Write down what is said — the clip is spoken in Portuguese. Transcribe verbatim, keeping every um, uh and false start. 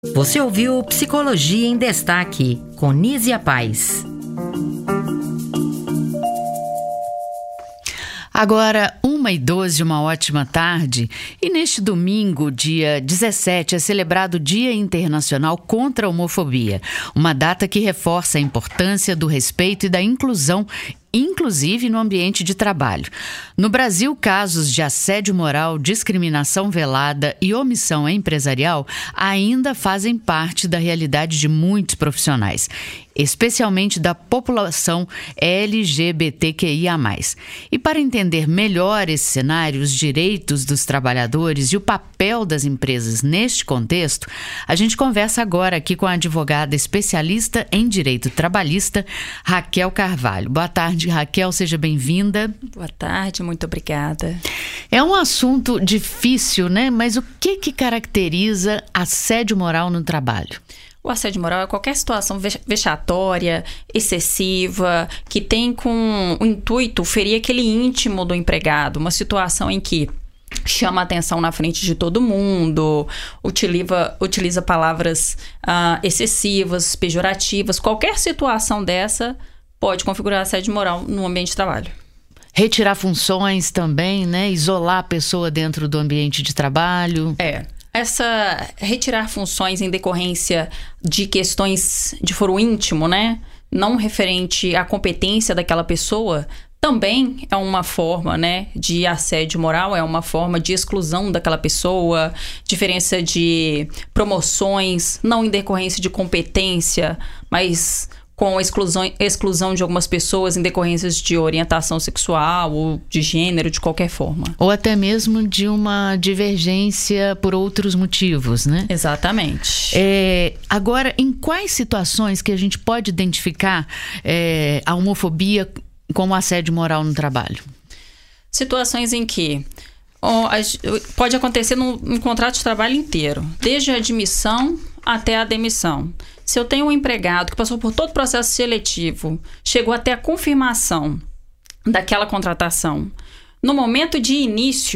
Você ouviu Psicologia em Destaque, com Nízia Paz. Agora, uma e doze, uma ótima tarde. E neste domingo, dia dezessete, é celebrado o Dia Internacional contra a Homofobia. Uma data que reforça a importância do respeito e da inclusão, inclusive no ambiente de trabalho. No Brasil, casos de assédio moral, discriminação velada e omissão empresarial ainda fazem parte da realidade de muitos profissionais, especialmente da população L G B T Q I A mais. E para entender melhor esse cenário, os direitos dos trabalhadores e o papel das empresas neste contexto, a gente conversa agora aqui com a advogada especialista em direito trabalhista, Raquel Carvalho. Boa tarde, Raquel, seja bem-vinda. Boa tarde, muito obrigada. É um assunto difícil, né? Mas o que que caracteriza assédio moral no trabalho? O assédio moral é qualquer situação vexatória, excessiva, que tem com o intuito ferir aquele íntimo do empregado, uma situação em que chama a atenção na frente de todo mundo, utiliza, utiliza palavras ah, excessivas, pejorativas. Qualquer situação dessa pode configurar assédio moral no ambiente de trabalho. Retirar funções também, né? Isolar a pessoa dentro do ambiente de trabalho. É. Essa retirar funções em decorrência de questões de foro íntimo, né? Não referente à competência daquela pessoa, também é uma forma, né, de assédio moral, é uma forma de exclusão daquela pessoa, diferença de promoções, não em decorrência de competência, mas com a exclusão, exclusão de algumas pessoas em decorrências de orientação sexual ou de gênero, de qualquer forma. Ou até mesmo de uma divergência por outros motivos, né? Exatamente. É, agora, em quais situações que a gente pode identificar é, a homofobia como assédio moral no trabalho? Situações em que ó, pode acontecer num, num contrato de trabalho inteiro, desde a admissão até a demissão. Se eu tenho um empregado que passou por todo o processo seletivo, chegou até a confirmação daquela contratação, no momento de início,